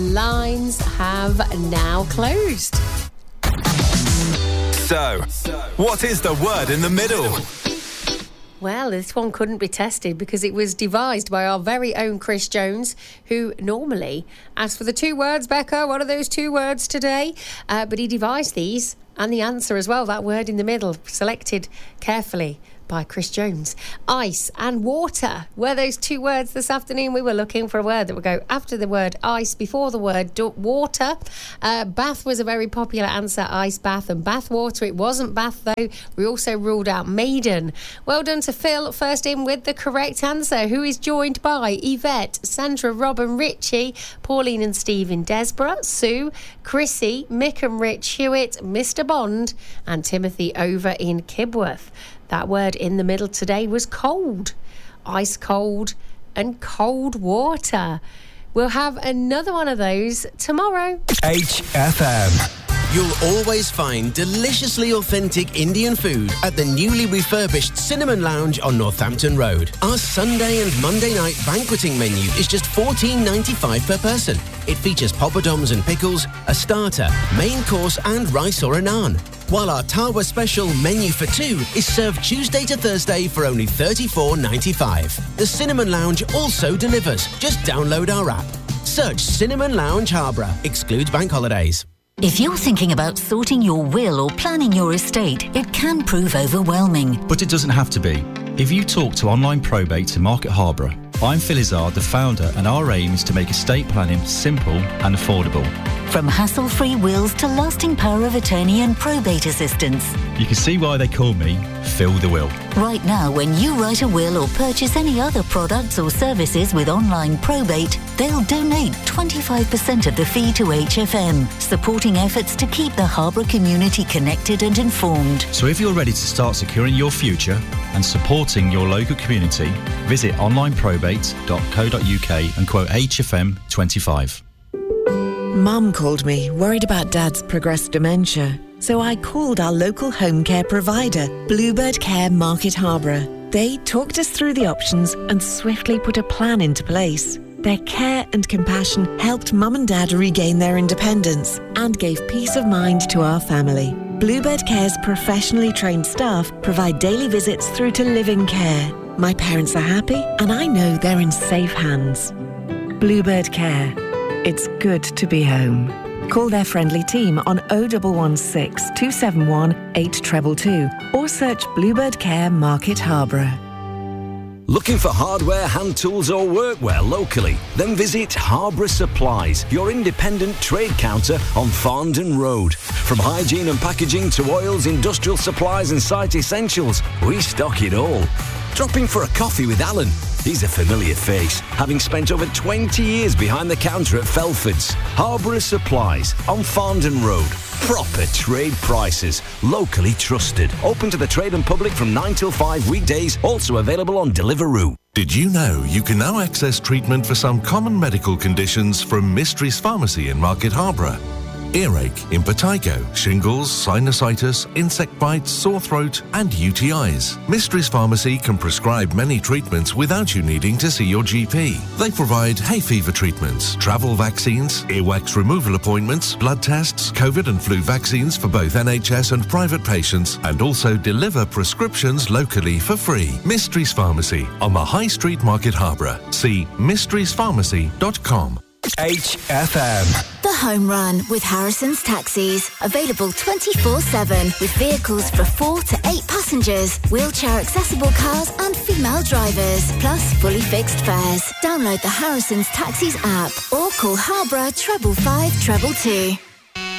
Lines have now closed. So, what is the word in the middle? Well, this one couldn't be tested because it was devised by our very own Chris Jones, who normally asks for the 2 words. Becca, what are those 2 words today? But he devised these and the answer as well, that word in the middle, selected carefully by Chris Jones. Ice and water were those 2 words this afternoon. We were looking for a word that would go after the word ice, before the word water. Bath was a very popular answer, ice bath and bath water. It wasn't bath though. We also ruled out maiden. Well done to Phil, first in with the correct answer, who is joined by Yvette, Sandra, Rob and Richie, Pauline and Steve in Desborough, Sue, Chrissy, Mick and Rich Hewitt, Mr Bond and Timothy over in Kibworth. That word in the middle today was cold, ice cold and cold water. We'll have another one of those tomorrow. HFM. You'll always find deliciously authentic Indian food at the newly refurbished Cinnamon Lounge on Northampton Road. Our Sunday and Monday night banqueting menu is just $14.95 per person. It features poppadoms and pickles, a starter, main course and rice or a naan. While our Tawa special menu for 2 is served Tuesday to Thursday for only $34.95. The Cinnamon Lounge also delivers. Just download our app. Search Cinnamon Lounge Harborough. Excludes bank holidays. If you're thinking about sorting your will or planning your estate, it can prove overwhelming. But it doesn't have to be. If you talk to Online Probate in Market Harborough, I'm Phil Izzard, the founder, and our aim is to make estate planning simple and affordable. From hassle-free wills to lasting power of attorney and probate assistance. You can see why they call me Phil the Will. Right now, when you write a will or purchase any other products or services with Online Probate, they'll donate 25% of the fee to HFM, supporting efforts to keep the Harborough community connected and informed. So if you're ready to start securing your future and supporting your local community, visit onlineprobate.co.uk and quote HFM 25. Mum called me, worried about Dad's progressed dementia. So I called our local home care provider, Bluebird Care Market Harborough. They talked us through the options and swiftly put a plan into place. Their care and compassion helped Mum and Dad regain their independence and gave peace of mind to our family. Bluebird Care's professionally trained staff provide daily visits through to live-in care. My parents are happy and I know they're in safe hands. Bluebird Care. It's good to be home. Call their friendly team on 0116 271 8222 or search Bluebird Care Market Harborough. Looking for hardware, hand tools or workwear locally? Then visit Harborough Supplies, your independent trade counter on Farndon Road. From hygiene and packaging to oils, industrial supplies and site essentials, we stock it all. Drop in for a coffee with Alan. He's a familiar face, having spent over 20 years behind the counter at Felford's. Harborough Supplies on Farndon Road. Proper trade prices, locally trusted. Open to the trade and public from 9 till 5 weekdays, also available on Deliveroo. Did you know you can now access treatment for some common medical conditions from Mysteries Pharmacy in Market Harborough? Earache, impetigo, shingles, sinusitis, insect bites, sore throat and UTIs. Mysteries Pharmacy can prescribe many treatments without you needing to see your GP. They provide hay fever treatments, travel vaccines, earwax removal appointments, blood tests, COVID and flu vaccines for both NHS and private patients, and also deliver prescriptions locally for free. Mysteries Pharmacy on the High Street Market Harborough. See mysteriespharmacy.com. HFM. The Home Run with Harrison's Taxis. Available 24/7 with vehicles for 4 to 8 passengers, wheelchair accessible cars and female drivers, plus fully fixed fares. Download the Harrison's Taxis app or call Harborough 555 222.